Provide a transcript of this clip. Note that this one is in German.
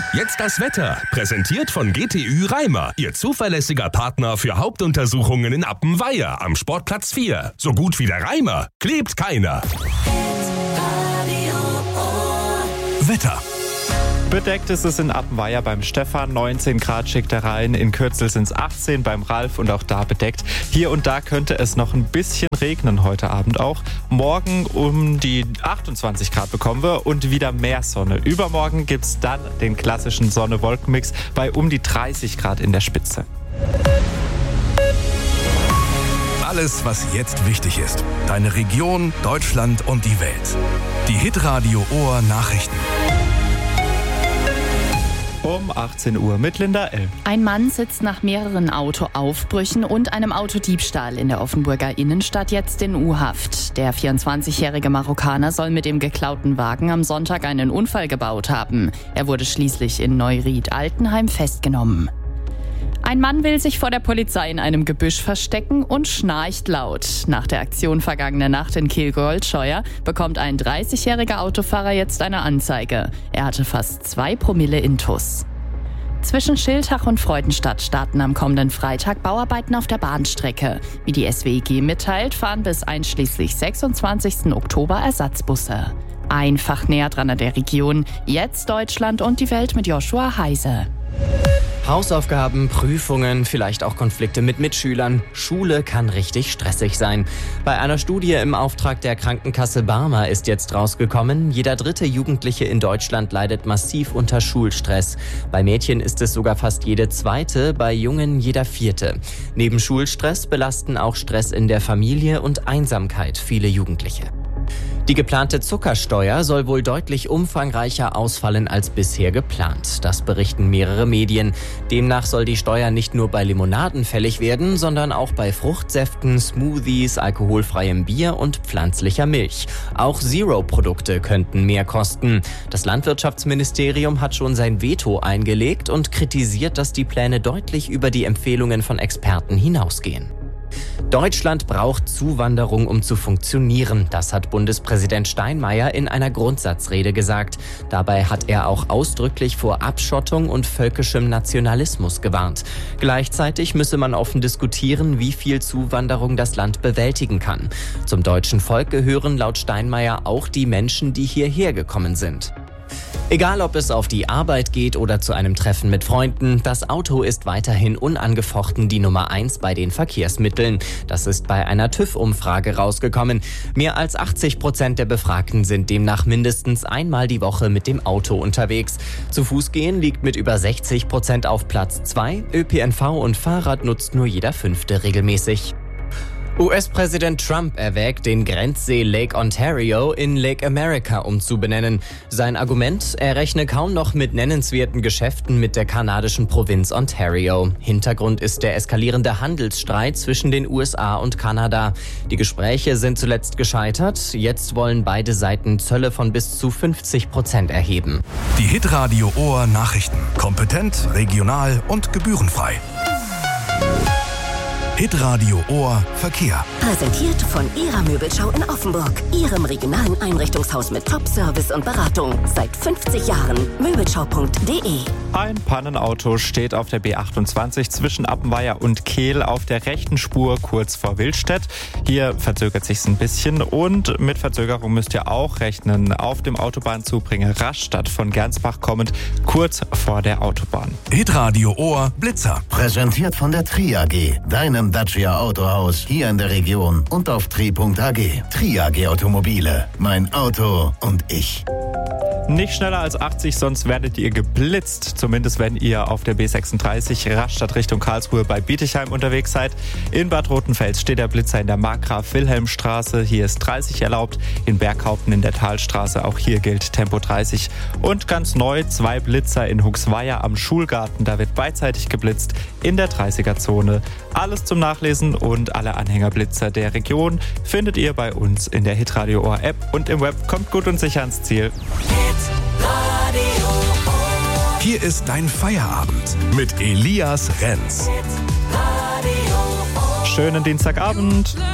Jetzt das Wetter, präsentiert von GTÜ Reimer, Ihr zuverlässiger Partner für Hauptuntersuchungen in Appenweier am Sportplatz 4. So gut wie der Reimer, klebt keiner. Wetter. Bedeckt ist es in Appenweier beim Stefan, 19 Grad schickt er rein, in Kürzel sind es 18 beim Ralf und auch da bedeckt. Hier und da könnte es noch ein bisschen regnen heute Abend auch. Morgen um die 28 Grad bekommen wir und wieder mehr Sonne. Übermorgen gibt es dann den klassischen Sonne-Wolken-Mix bei um die 30 Grad in der Spitze. Alles, was jetzt wichtig ist. Deine Region, Deutschland und die Welt. Die Hitradio Ohr Nachrichten. Um 18 Uhr mit Linda L. Ein Mann sitzt nach mehreren Autoaufbrüchen und einem Autodiebstahl in der Offenburger Innenstadt jetzt in U-Haft. Der 24-jährige Marokkaner soll mit dem geklauten Wagen am Sonntag einen Unfall gebaut haben. Er wurde schließlich in Neuried-Altenheim festgenommen. Ein Mann will sich vor der Polizei in einem Gebüsch verstecken und schnarcht laut. Nach der Aktion vergangene Nacht in Kiel-Goldscheuer bekommt ein 30-jähriger Autofahrer jetzt eine Anzeige. Er hatte fast 2 Promille Intus. Zwischen Schiltach und Freudenstadt starten am kommenden Freitag Bauarbeiten auf der Bahnstrecke. Wie die SWEG mitteilt, fahren bis einschließlich 26. Oktober Ersatzbusse. Einfach näher dran an der Region. Jetzt Deutschland und die Welt mit Joshua Heise. Hausaufgaben, Prüfungen, vielleicht auch Konflikte mit Mitschülern. Schule kann richtig stressig sein. Bei einer Studie im Auftrag der Krankenkasse Barmer ist jetzt rausgekommen, jeder 3. Jugendliche in Deutschland leidet massiv unter Schulstress. Bei Mädchen ist es sogar fast jede 2., bei Jungen jeder 4. Neben Schulstress belasten auch Stress in der Familie und Einsamkeit viele Jugendliche. Die geplante Zuckersteuer soll wohl deutlich umfangreicher ausfallen als bisher geplant. Das berichten mehrere Medien. Demnach soll die Steuer nicht nur bei Limonaden fällig werden, sondern auch bei Fruchtsäften, Smoothies, alkoholfreiem Bier und pflanzlicher Milch. Auch Zero-Produkte könnten mehr kosten. Das Landwirtschaftsministerium hat schon sein Veto eingelegt und kritisiert, dass die Pläne deutlich über die Empfehlungen von Experten hinausgehen. Deutschland braucht Zuwanderung, um zu funktionieren. Das hat Bundespräsident Steinmeier in einer Grundsatzrede gesagt. Dabei hat er auch ausdrücklich vor Abschottung und völkischem Nationalismus gewarnt. Gleichzeitig müsse man offen diskutieren, wie viel Zuwanderung das Land bewältigen kann. Zum deutschen Volk gehören laut Steinmeier auch die Menschen, die hierher gekommen sind. Egal, ob es auf die Arbeit geht oder zu einem Treffen mit Freunden, das Auto ist weiterhin unangefochten die Nummer 1 bei den Verkehrsmitteln. Das ist bei einer TÜV-Umfrage rausgekommen. Mehr als 80% der Befragten sind demnach mindestens einmal die Woche mit dem Auto unterwegs. Zu Fuß gehen liegt mit über 60% auf Platz 2. ÖPNV und Fahrrad nutzt nur jeder 5. regelmäßig. US-Präsident Trump erwägt, den Grenzsee Lake Ontario in Lake America umzubenennen. Sein Argument, er rechne kaum noch mit nennenswerten Geschäften mit der kanadischen Provinz Ontario. Hintergrund ist der eskalierende Handelsstreit zwischen den USA und Kanada. Die Gespräche sind zuletzt gescheitert. Jetzt wollen beide Seiten Zölle von bis zu 50% erheben. Die Hitradio Ohr Nachrichten. Kompetent, regional und gebührenfrei. Hitradio Ohr Verkehr. Präsentiert von Ihrer Möbelschau in Offenburg. Ihrem regionalen Einrichtungshaus mit Top-Service und Beratung. Seit 50 Jahren. Möbelschau.de. Ein Pannenauto steht auf der B28 zwischen Appenweier und Kehl auf der rechten Spur kurz vor Wildstedt. Hier verzögert sich's ein bisschen und mit Verzögerung müsst ihr auch rechnen. Auf dem Autobahnzubringer Rastatt von Gernsbach kommend kurz vor der Autobahn. Hitradio Ohr Blitzer. Präsentiert von der Tri AG, deinem Dacia Autohaus hier in der Region und auf tri.ag. Tri AG Automobile. Mein Auto und ich. Nicht schneller als 80, sonst werdet ihr geblitzt. Zumindest wenn ihr auf der B36 Rastatt Richtung Karlsruhe bei Bietigheim unterwegs seid. In Bad Rotenfels steht der Blitzer in der Markgraf-Wilhelm-Straße. Hier ist 30 erlaubt. In Berghaupten in der Talstraße, auch hier gilt Tempo 30. Und ganz neu 2 Blitzer in Huxweier am Schulgarten. Da wird beidseitig geblitzt in der 30er-Zone. Alles zum Nachlesen und alle Anhängerblitzer der Region findet ihr bei uns in der Hitradio Ohr App und im Web. Kommt gut und sicher ans Ziel. Hier ist dein Feierabend mit Elias Renz. Schönen Dienstagabend.